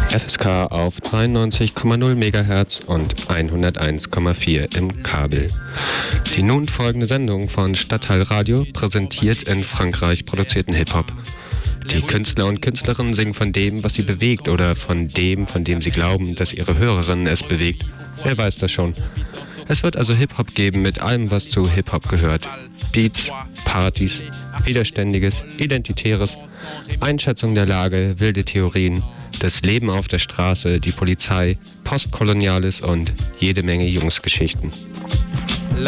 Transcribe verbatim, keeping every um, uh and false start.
F S K auf dreiundneunzig Komma null Megahertz und hunderteins Komma vier im Kabel. Die nun folgende Sendung von Stadtteil Radio präsentiert in Frankreich produzierten Hip-Hop. Die Künstler und Künstlerinnen singen von dem, was sie bewegt oder von dem, von dem sie glauben, dass ihre Hörerinnen es bewegt. Wer weiß das schon. Es wird also Hip-Hop geben mit allem, was zu Hip-Hop gehört. Beats, Partys, Widerständiges, Identitäres, Einschätzung der Lage, wilde Theorien, das Leben auf der Straße, die Polizei, Postkoloniales und jede Menge Jungsgeschichten.